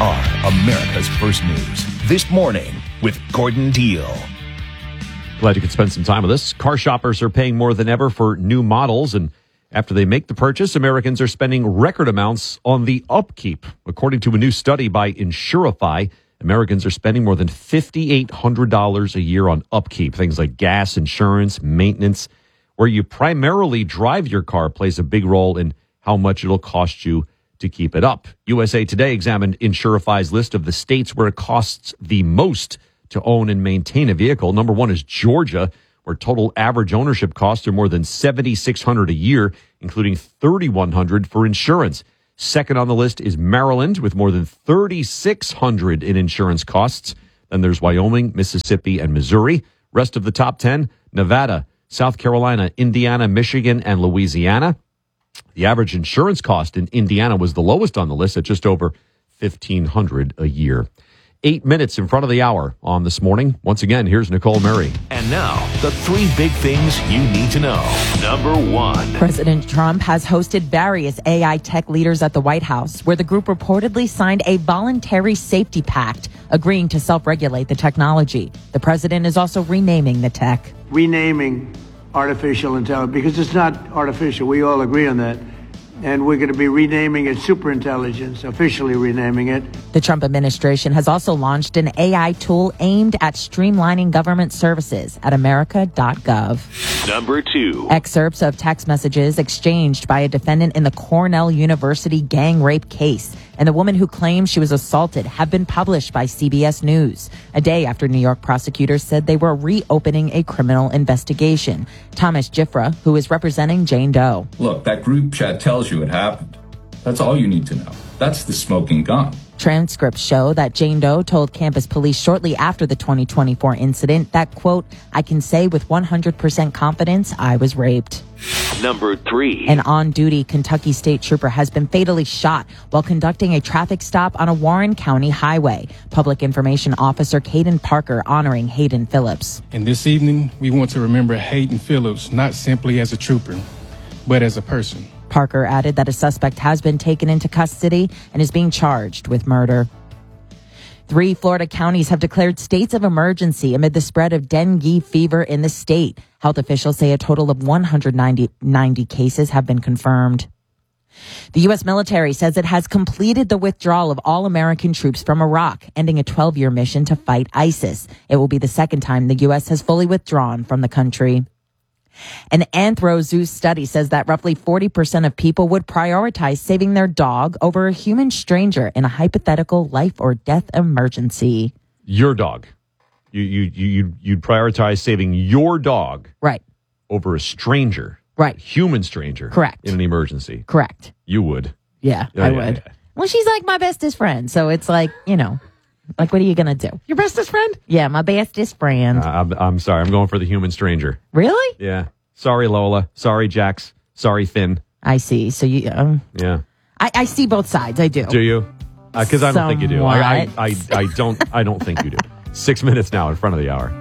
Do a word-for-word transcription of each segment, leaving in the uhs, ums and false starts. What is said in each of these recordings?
are America's First News. This morning with Gordon Deal. Glad you could spend some time with us. Car shoppers are paying more than ever for new models, and after they make the purchase, Americans are spending record amounts on the upkeep. According to a new study by Insurify, Americans are spending more than five thousand eight hundred dollars a year on upkeep. Things like gas, insurance, maintenance. Where you primarily drive your car plays a big role in how much it'll cost you to keep it up. U S A Today examined Insurify's list of the states where it costs the most to own and maintain a vehicle. Number one is Georgia, where total average ownership costs are more than seven thousand six hundred dollars a year, including three thousand one hundred dollars for insurance. Second on the list is Maryland, with more than three thousand six hundred dollars in insurance costs. Then there's Wyoming, Mississippi, and Missouri. Rest of the top ten, Nevada, South Carolina, Indiana, Michigan, and Louisiana. The average insurance cost in Indiana was the lowest on the list at just over fifteen hundred dollars a year. Eight minutes in front of the hour on This Morning. Once again, here's Nicole Murray. And now, the three big things you need to know. Number one. President Trump has hosted various A I tech leaders at the White House, where the group reportedly signed a voluntary safety pact, agreeing to self-regulate the technology. The president is also renaming the tech. Renaming artificial intelligence, because it's not artificial. We all agree on that. And we're going to be renaming it superintelligence, officially renaming it. The Trump administration has also launched an A I tool aimed at streamlining government services at america dot gov. Number two. Excerpts of text messages exchanged by a defendant in the Cornell University gang rape case and the woman who claims she was assaulted have been published by C B S News, a day after New York prosecutors said they were reopening a criminal investigation. Thomas Giffra, who is representing Jane Doe. Look, that group chat tells you it happened. That's all you need to know. That's the smoking gun. Transcripts show that Jane Doe told campus police shortly after the twenty twenty-four incident that, quote, I can say with one hundred percent confidence I was raped. Number three. An on-duty Kentucky state trooper has been fatally shot while conducting a traffic stop on a Warren County highway. Public Information Officer Caden Parker honoring Hayden Phillips. And this evening, we want to remember Hayden Phillips not simply as a trooper, but as a person. Parker added that a suspect has been taken into custody and is being charged with murder. Three Florida counties have declared states of emergency amid the spread of dengue fever in the state. Health officials say a total of one hundred ninety, ninety cases have been confirmed. The U S military says it has completed the withdrawal of all American troops from Iraq, ending a twelve-year mission to fight ISIS. It will be the second time the U S has fully withdrawn from the country. An AnthroZoo study says that roughly forty percent of people would prioritize saving their dog over a human stranger in a hypothetical life or death emergency. Your dog. You, you, you, you'd, you'd prioritize saving your dog. Right. Over a stranger. Right. A human stranger. Correct. In an emergency. Correct. You would. Yeah, yeah I yeah, would. Yeah. Well, she's like my bestest friend, so it's like, you know, like, what are you going to do? Your bestest friend? Yeah, my bestest friend. Uh, I'm, I'm sorry. I'm going for the human stranger. Really? Yeah. Sorry, Lola. Sorry, Jax. Sorry, Finn. I see. So you, um, yeah. I, I see both sides. I do. Do you? Because uh, I don't think you do. I, I, I, I don't. I don't think you do. Six minutes now in front of the hour.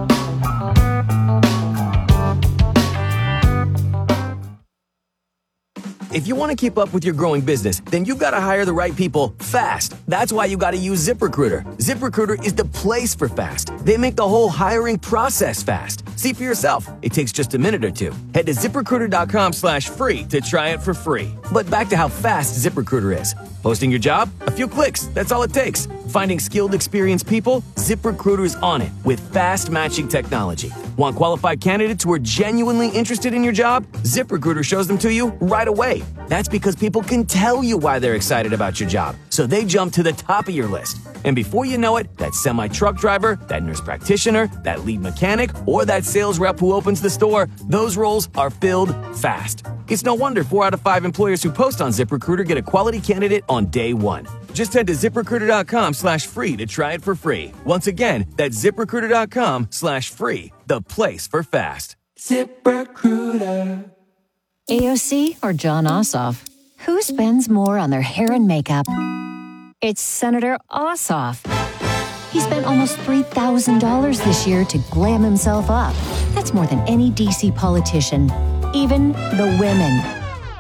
If you want to keep up with your growing business, then you've got to hire the right people fast. That's why you got to use ZipRecruiter. ZipRecruiter is the place for fast. They make the whole hiring process fast. See for yourself. It takes just a minute or two. Head to ZipRecruiter.com slash free to try it for free. But back to how fast ZipRecruiter is. Posting your job? A few clicks. That's all it takes. Finding skilled, experienced people? ZipRecruiter is on it with fast matching technology. Want qualified candidates who are genuinely interested in your job? ZipRecruiter shows them to you right away. That's because people can tell you why they're excited about your job, so they jump to the top of your list. And before you know it, that semi-truck driver, that nurse practitioner, that lead mechanic, or that sales rep who opens the store, those roles are filled fast. It's no wonder four out of five employers who post on ZipRecruiter get a quality candidate on day one. Just head to ZipRecruiter.com slash free to try it for free. Once again, that's ZipRecruiter.com slash free, the place for fast. ZipRecruiter. A O C or John Ossoff? Who spends more on their hair and makeup? It's Senator Ossoff. He spent almost three thousand dollars this year to glam himself up. That's more than any D C politician, even the women. Hard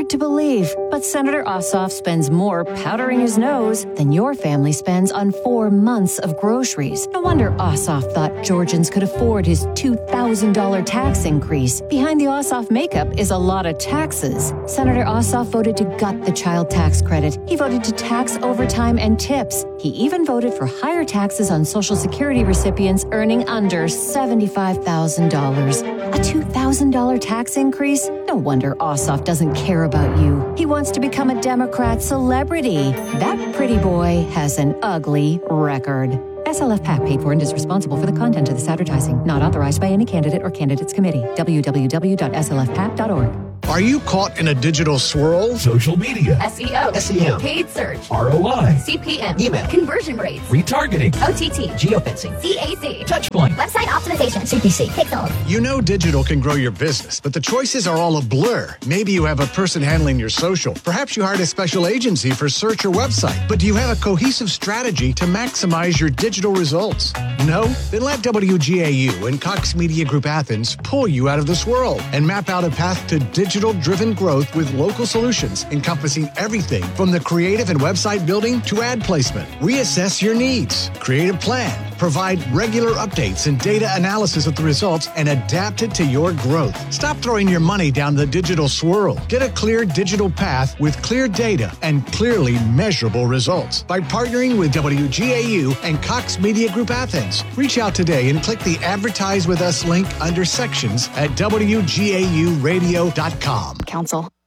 hard to believe, but Senator Ossoff spends more powdering his nose than your family spends on four months of groceries. No wonder Ossoff thought Georgians could afford his two thousand dollars tax increase. Behind the Ossoff makeup is a lot of taxes. Senator Ossoff voted to gut the child tax credit. He voted to tax overtime and tips. He even voted for higher taxes on Social Security recipients earning under seventy-five thousand dollars. A two thousand dollars tax increase? No wonder Ossoff doesn't care about you. He wants to become a Democrat celebrity. That pretty boy has an ugly record. S L F PAC paid for and is responsible for the content of this advertising. Not authorized by any candidate or candidates committee. w w w dot s l f pac dot org. Are you caught in a digital swirl? Social media. S E O. S E M. Paid search. R O I. C P M. Email. Conversion rates. Retargeting. O T T. Geofencing. C A C. Touchpoint. Website optimization. C P C. Pixels. You know digital can grow your business, but the choices are all a blur. Maybe you have a person handling your social. Perhaps you hired a special agency for search or website. But do you have a cohesive strategy to maximize your digital results? No? Then let W G A U and Cox Media Group Athens pull you out of the swirl and map out a path to digital-driven growth with local solutions encompassing everything from the creative and website building to ad placement. Reassess your needs, create a plan, provide regular updates and data analysis of the results, and adapt it to your growth. Stop throwing your money down the digital swirl. Get a clear digital path with clear data and clearly measurable results by partnering with W G A U and Cox Media Group Athens. Reach out today and click the Advertise with Us link under sections at w g a u radio dot com. Council.